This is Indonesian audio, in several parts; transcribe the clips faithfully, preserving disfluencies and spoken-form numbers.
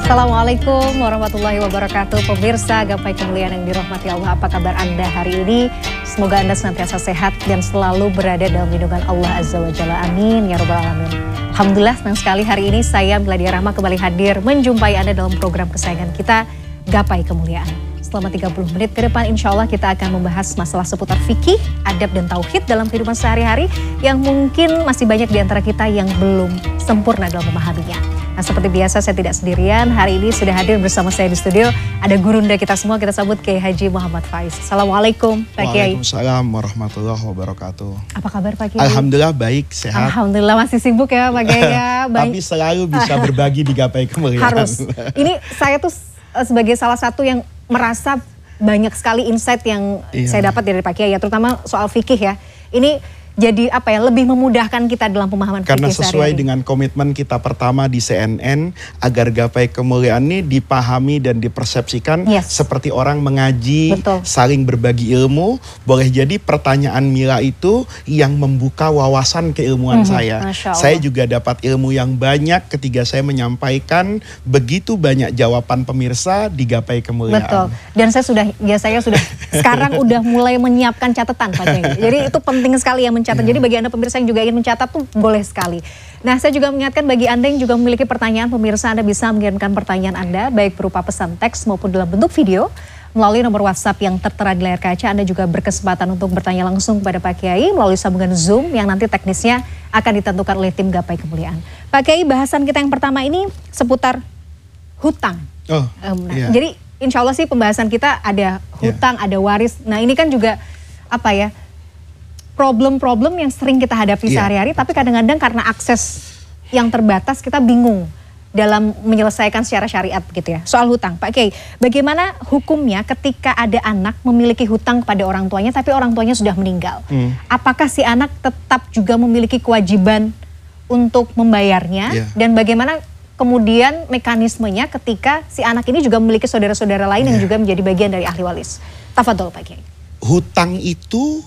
Assalamualaikum warahmatullahi wabarakatuh. Pemirsa Gapai Kemuliaan yang dirahmati Allah, apa kabar Anda hari ini? Semoga Anda senantiasa sehat dan selalu berada dalam lindungan Allah Azza wa Jalla. Amin ya Rabbal Alamin. Alhamdulillah, senang sekali hari ini saya Miladia Rahma kembali hadir menjumpai Anda dalam program kesayangan kita, Gapai Kemuliaan. Selama tiga puluh menit ke depan insya Allah kita akan membahas masalah seputar fikih, adab dan tauhid dalam kehidupan sehari-hari yang mungkin masih banyak di antara kita yang belum sempurna dalam memahaminya. Nah, seperti biasa saya tidak sendirian, hari ini sudah hadir bersama saya di studio ada gurunda kita semua, kita sambut Kiai Haji Muhammad Faiz. Assalamualaikum Pak Kiai. Waalaikumsalam warahmatullahi wabarakatuh. Apa kabar Pak Kiai? Alhamdulillah baik, sehat. Alhamdulillah masih sibuk ya Pak Kiai ya. Tapi selalu bisa berbagi di Gapai Kemuliaan. Harus. Ini saya tuh sebagai salah satu yang merasa banyak sekali insight yang iya. saya dapat dari Pak Kiai ya, terutama soal fikih ya. Ini jadi apa ya, lebih memudahkan kita dalam pemahaman fikih karena sesuai sehari-hari. Dengan komitmen kita pertama di C N N agar Gapai Kemuliaan ini dipahami dan dipersepsikan yes. seperti orang mengaji, Betul. saling berbagi ilmu. Boleh jadi pertanyaan Mila itu yang membuka wawasan keilmuan mm-hmm. saya. Saya juga dapat ilmu yang banyak ketika saya menyampaikan begitu banyak jawaban pemirsa di Gapai Kemuliaan. Betul. Dan saya sudah, ya saya sudah sekarang udah mulai menyiapkan catatan Pak Kiai. Jadi itu penting sekali ya mencatat. Yeah. Jadi bagi Anda pemirsa yang juga ingin mencatat tuh boleh sekali. Nah, saya juga mengingatkan bagi Anda yang juga memiliki pertanyaan, pemirsa Anda bisa mengirimkan pertanyaan Anda baik berupa pesan teks maupun dalam bentuk video melalui nomor WhatsApp yang tertera di layar kaca. Anda juga berkesempatan untuk bertanya langsung kepada Pak Kiai melalui sambungan Zoom yang nanti teknisnya akan ditentukan oleh tim Gapai Kemuliaan. Pak Kiai, bahasan kita yang pertama ini seputar hutang. Oh, um, nah, iya. Jadi insya Allah sih pembahasan kita ada hutang, yeah. ada waris. Nah, ini kan juga apa ya? problem-problem yang sering kita hadapi yeah. sehari-hari, tapi kadang-kadang karena akses yang terbatas kita bingung dalam menyelesaikan secara syariat gitu ya. Soal hutang, Pak Kiai, bagaimana hukumnya ketika ada anak memiliki hutang kepada orang tuanya tapi orang tuanya sudah meninggal? Hmm. Apakah si anak tetap juga memiliki kewajiban untuk membayarnya? Yeah. Dan bagaimana kemudian mekanismenya ketika si anak ini juga memiliki saudara-saudara lain yeah. yang juga menjadi bagian dari ahli waris? Tafadhol Pak Kiai. Hutang itu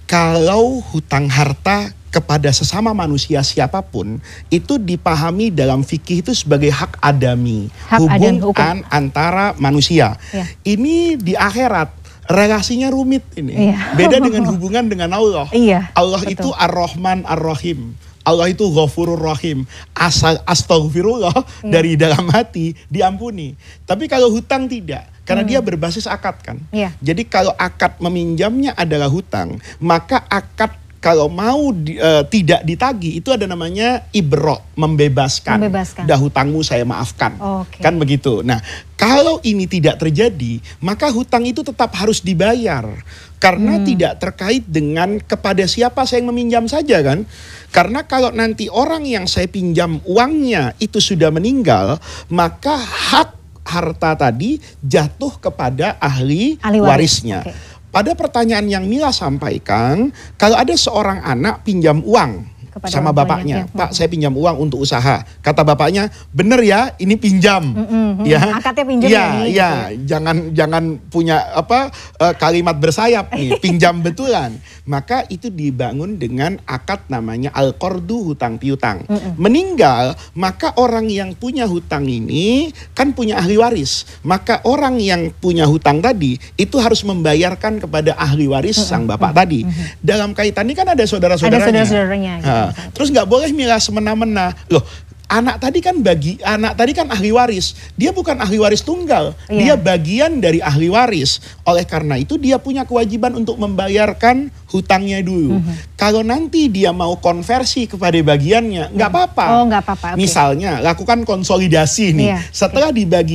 kalau hutang harta kepada sesama manusia siapapun itu dipahami dalam fikih itu sebagai hak adami, hak hubungan antara manusia. Ya. Ini di akhirat relasinya rumit ini, ya. Beda dengan hubungan dengan Allah. Iya, Allah betul. itu Ar-Rahman Ar-Rahim. Allah itu Ghafurur Rahim. Asal astaghfirullah iya. dari dalam hati diampuni. Tapi kalau hutang tidak. Karena hmm. dia berbasis akad kan. Yeah. Jadi kalau akad meminjamnya adalah hutang, maka akad kalau mau di, uh, tidak ditagih itu ada namanya ibro, membebaskan. Membebaskan. Dah hutangmu saya maafkan. Okay. Kan begitu. Nah, kalau ini tidak terjadi, maka hutang itu tetap harus dibayar. Karena hmm. tidak terkait dengan kepada siapa saya yang meminjam saja kan. Karena kalau nanti orang yang saya pinjam uangnya itu sudah meninggal, maka hak harta tadi jatuh kepada ahli, ahli waris. warisnya. Okay. Pada pertanyaan yang Mila sampaikan, kalau ada seorang anak pinjam uang kepada sama bapaknya, ya. Pak saya pinjam uang untuk usaha. Kata bapaknya, bener ya ini pinjam. Mm-hmm. Ya, akadnya pinjam ya, ini, ya, gitu. jangan jangan punya apa uh, kalimat bersayap nih, pinjam betulan. Maka itu dibangun dengan akad namanya al-qardu, hutang piutang. Mm-hmm. Meninggal, maka orang yang punya hutang ini kan punya ahli waris. Maka orang yang punya hutang tadi itu harus membayarkan kepada ahli waris mm-hmm. sang bapak mm-hmm. tadi. Mm-hmm. Dalam kaitan ini kan ada saudara-saudaranya. Ada saudara-saudaranya. Gitu. Terus nggak boleh Mila semena-mena. Loh, anak tadi kan bagi anak tadi kan ahli waris. Dia bukan ahli waris tunggal. Iya. Dia bagian dari ahli waris. Oleh karena itu dia punya kewajiban untuk membayarkan hutangnya dulu. Mm-hmm. Kalau nanti dia mau konversi kepada bagiannya, nggak apa-apa. Oh, nggak apa-apa. Okay. Misalnya lakukan konsolidasi nih. Iya. Setelah dibagi